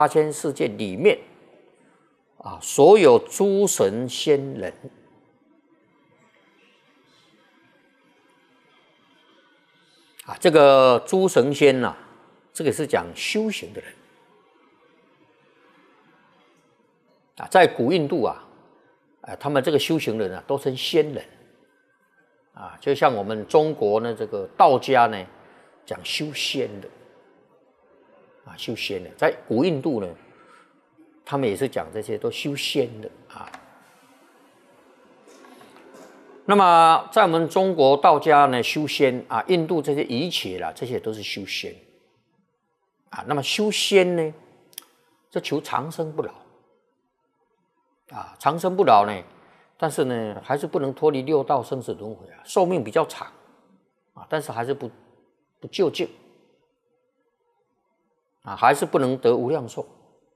8000世界里面啊，所有诸神仙人啊，这个诸神仙呐，这个是讲修行的人啊，在古印度啊，他们这个修行人啊，都称仙人啊，就像我们中国呢，这个道家呢，讲修仙的啊，修仙的，在古印度呢，他们也是讲这些都修仙的啊。那么在我们中国道家呢，修仙啊，印度这些仪切啦，这些都是修仙啊。那么修仙呢，这求长生不老啊，长生不老呢，但是呢，还是不能脱离六道生死轮回啊，寿命比较长啊，但是还是不究竟啊，还是不能得无量寿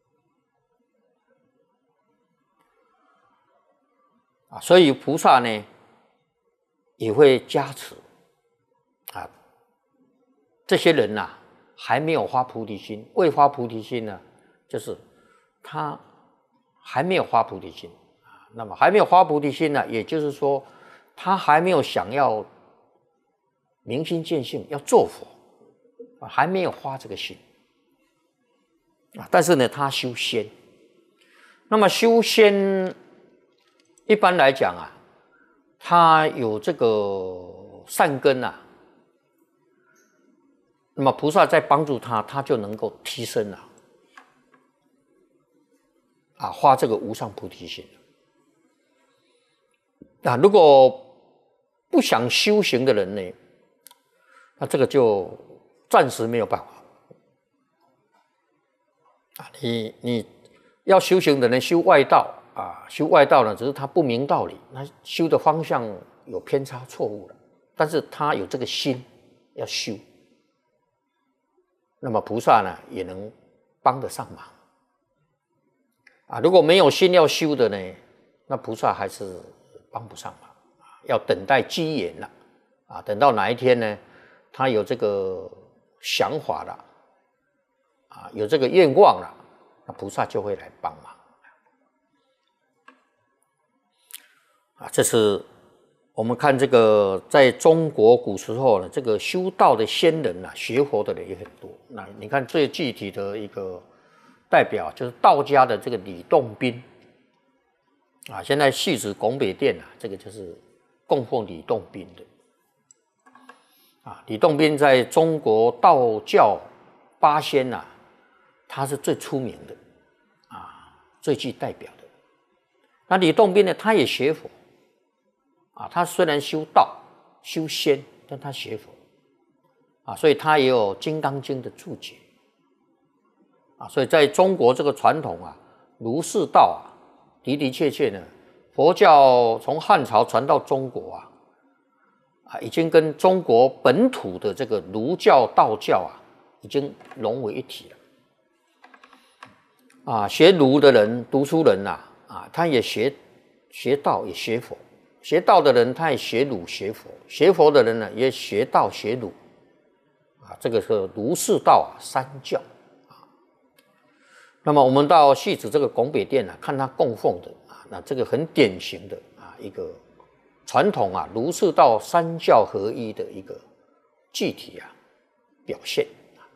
啊，所以菩萨呢也会加持啊，这些人呐，还没有发菩提心，未发菩提心呢，就是他还没有发菩提心啊。那么还没有发菩提心呢，也就是说，他还没有想要明心见性，要做佛啊，还没有发这个心啊。但是呢，他修仙。那么修仙，一般来讲啊，他有这个善根啊，那么菩萨在帮助他，他就能够提升了啊，发这个无上菩提心啊。如果不想修行的人呢，那这个就暂时没有办法啊。你要修行的人修外道啊，修外道呢，只是他不明道理，他修的方向有偏差错误了，但是他有这个心要修，那么菩萨呢也能帮得上忙啊。如果没有心要修的呢，那菩萨还是帮不上忙，要等待机缘了啊。等到哪一天呢，他有这个想法了啊，有这个愿望了，那菩萨就会来帮忙啊。这是我们看这个在中国古时候呢，这个修道的仙人啊，学佛的人也很多。那你看最具体的一个代表就是道家的这个李洞宾啊，现在戏子拱北殿啊，这个就是供奉李洞宾的啊。李洞宾在中国道教八仙啊，他是最出名的啊，最具代表的。那李洞宾呢，他也学佛啊，他虽然修道修仙，但他学佛啊，所以他也有《金刚经》的注解啊。所以在中国这个传统啊，儒释道啊，的的确确呢，佛教从汉朝传到中国啊，已经跟中国本土的这个儒教、道教啊，已经融为一体了啊。学儒的人、读书人啊，他也学道，也学佛。学道的人他也学儒学佛，学佛的人呢也学道学儒啊，这个是儒释道啊三教啊。那么我们到戏子这个拱北殿啊，看他供奉的啊，那这个很典型的啊一个传统啊儒释道三教合一的一个具体啊表现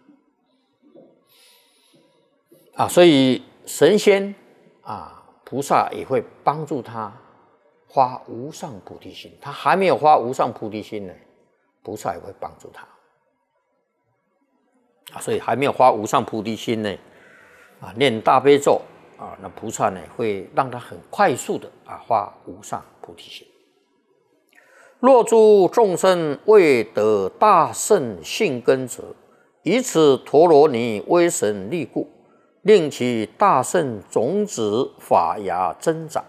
啊。所以神仙啊菩萨也会帮助他发无上菩提心，他还没有发无上菩提心呢，菩萨也会帮助他啊。所以还没有发无上菩提心呢，啊，念大悲咒啊，那菩萨呢会让他很快速的啊发无上菩提心。若诸众生未得大圣性根者，以此陀罗尼威神力故，令其大圣种子法芽增长。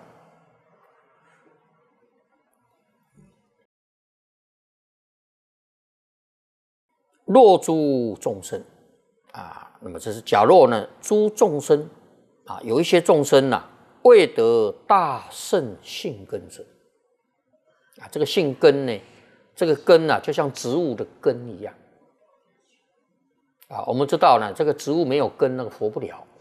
若诸众生啊，那么这是假若呢，诸众生啊，有一些众生呐，未得大圣性根者啊，这个性根呢，这个根啊，就像植物的根一样啊。我们知道呢，这个植物没有根，那个活不了